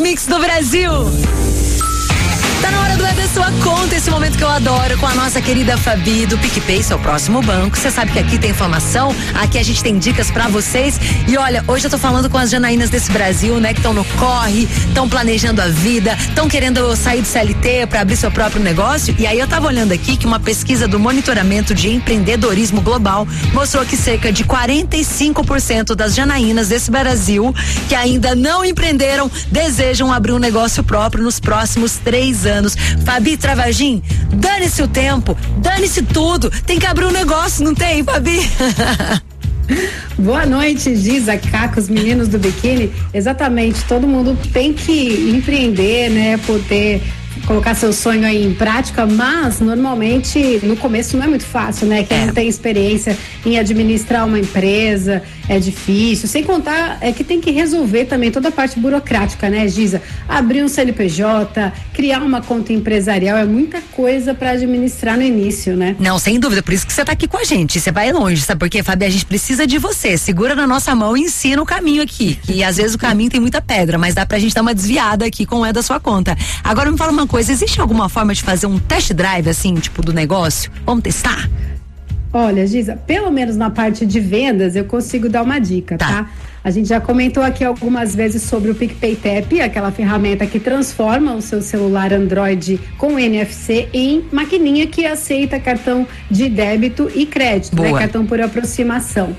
Mix do Brasil. Tá na hora do É da Sua Conta, esse momento que eu adoro, com a nossa querida Fabi do PicPay, seu próximo banco. Você sabe que aqui tem informação, aqui a gente tem dicas pra vocês. E olha, hoje eu tô falando com as Janaínas desse Brasil, né, que estão no corre, estão planejando a vida, estão querendo sair do CLT pra abrir seu próprio negócio. E aí eu tava olhando aqui que uma pesquisa do Monitoramento de Empreendedorismo Global mostrou que cerca de 45% das Janaínas desse Brasil que ainda não empreenderam desejam abrir um negócio próprio nos próximos 3 anos. Fabi Travagin, dane-se o tempo, dane-se tudo, tem que abrir um negócio, não tem, Fabi? Boa noite, Giza, Caco, os meninos do biquíni. Exatamente, todo mundo tem que empreender, né, poder colocar seu sonho aí em prática, mas normalmente no começo não é muito fácil, né? Quem não tem experiência em administrar uma empresa é difícil, sem contar que tem que resolver também toda a parte burocrática, né, Giza? Abrir um CNPJ, criar uma conta empresarial, é muita coisa para administrar no início, né? Não, sem dúvida, por isso que você tá aqui com a gente, você vai longe, sabe por quê, Fabi? A gente precisa de você, segura na nossa mão e ensina o caminho aqui, que às vezes o caminho tem muita pedra, mas dá pra gente dar uma desviada aqui com o É da Sua Conta. Agora me fala uma coisa, existe alguma forma de fazer um test drive assim, tipo do negócio? Vamos testar? Olha, Giza, pelo menos na parte de vendas eu consigo dar uma dica, tá? A gente já comentou aqui algumas vezes sobre o PicPay Tap, aquela ferramenta que transforma o seu celular Android com NFC em maquininha que aceita cartão de débito e crédito, né? Cartão por aproximação.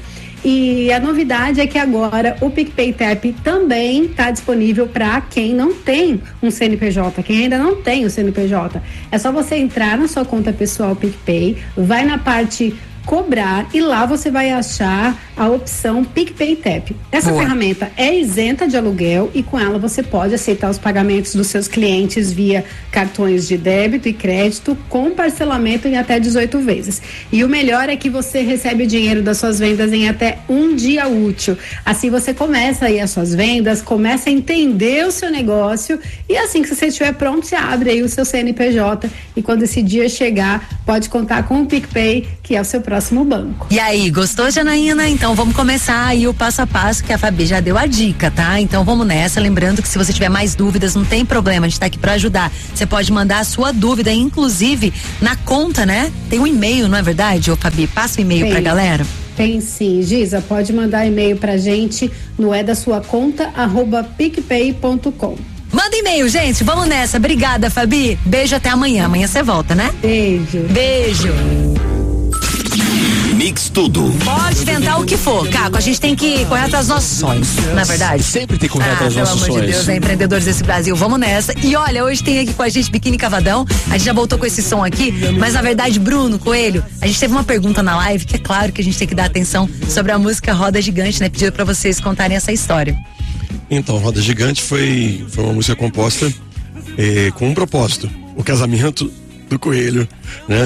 E a novidade é que agora o PicPay Tap também está disponível para quem não tem um CNPJ, quem ainda não tem o CNPJ. É só você entrar na sua conta pessoal PicPay, vai na parte cobrar e lá você vai achar a opção PicPay Tap. Essa ferramenta é isenta de aluguel e com ela você pode aceitar os pagamentos dos seus clientes via cartões de débito e crédito com parcelamento em até 18 vezes. E o melhor é que você recebe o dinheiro das suas vendas em até 1 dia útil. Assim você começa aí as suas vendas, começa a entender o seu negócio e assim que você estiver pronto, você abre aí o seu CNPJ e quando esse dia chegar, pode contar com o PicPay, que é o seu próximo banco. E aí, gostou, Janaína? Então vamos começar aí o passo a passo que a Fabi já deu a dica, tá? Então vamos nessa, lembrando que se você tiver mais dúvidas, não tem problema, a gente tá aqui pra ajudar. Você pode mandar a sua dúvida, inclusive na conta, né? Tem um e-mail, não é verdade, ô Fabi? Passa o e-mail pra galera. Tem sim, Giza, pode mandar e-mail pra gente no edasuaconta@picpay.com. Manda e-mail, gente, vamos nessa. Obrigada, Fabi. Beijo, até amanhã. Amanhã você volta, né? Beijo. Beijo. Mix tudo. Pode tentar o que for, Caco, a gente tem que correr atrás dos nossos sonhos, na é verdade? Sempre tem que correr atrás dos nossos sonhos. Pelo amor de Deus, empreendedores desse Brasil, vamos nessa. E olha, hoje tem aqui com a gente Biquíni Cavadão, a gente já voltou com esse som aqui, mas na verdade, Bruno Coelho, a gente teve uma pergunta na live, que é claro que a gente tem que dar atenção sobre a música Roda Gigante, né? Pediram pra vocês contarem essa história. Então, Roda Gigante foi uma música composta com um propósito, o casamento do Coelho, né?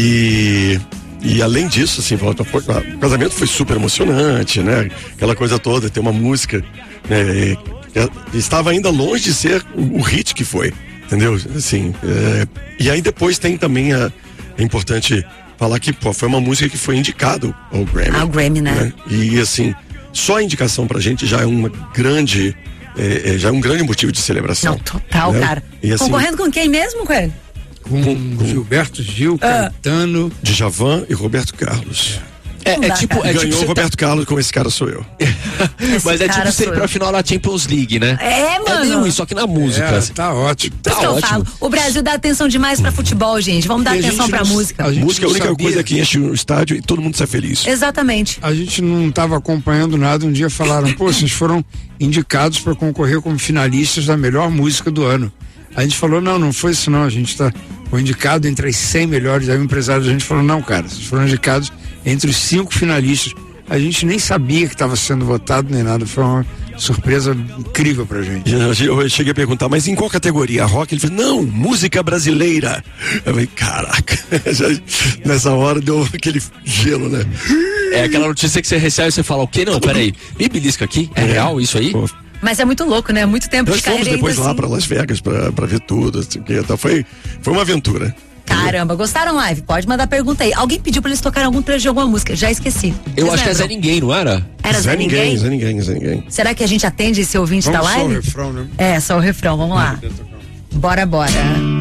E além disso, assim, o casamento foi super emocionante, né? Aquela coisa toda, ter uma música, né? Estava ainda longe de ser o hit que foi, entendeu? Assim, e aí depois tem também é importante falar que foi uma música que foi indicado ao Grammy. Ao Grammy, né? E assim, só a indicação pra gente já é uma grande, já é um grande motivo de celebração. Não, total, né? cara. E, assim, concorrendo com quem mesmo, Coelho? Com Gilberto Gil, Caetano, Djavan e Roberto Carlos. Ganhou o Roberto Carlos com Esse Cara Sou Eu. Mas é tipo sempre pra final da Champions League, né? Mano. É mesmo isso, só que na música. Tá ótimo. Por isso que eu falo, o Brasil dá atenção demais pra futebol, gente. Vamos dar atenção pra música. A música é a única coisa que enche o estádio e todo mundo sai feliz. Exatamente. A gente não estava acompanhando nada, um dia falaram, pô, vocês foram indicados para concorrer como finalistas da melhor música do ano. A gente falou, não foi isso não, a gente foi indicado entre as 100 melhores, aí o empresário da gente falou, não, cara, vocês foram indicados entre os 5 finalistas. A gente nem sabia que estava sendo votado nem nada, foi uma surpresa incrível pra gente. Eu cheguei a perguntar, mas em qual categoria? Rock? Ele falou, não, música brasileira. Eu falei, caraca, nessa hora deu aquele gelo, né? É aquela notícia que você recebe e você fala, o quê? Não, peraí, me belisca aqui, é real isso aí? Pô. Mas é muito louco, né? Muito tempo Nós de carreira. Nós fomos depois lá assim. pra Las Vegas pra ver tudo, assim, então foi uma aventura. Cara, Caramba, gostaram, live? Pode mandar pergunta aí. Alguém pediu pra eles tocarem algum trecho de alguma música, já esqueci. Eu acho que é Zé Ninguém, não era? Era Zé Ninguém? Zé Ninguém. Será que a gente atende esse ouvinte Vamos da live? só o refrão, né? É, só o refrão, vamos lá. Bora.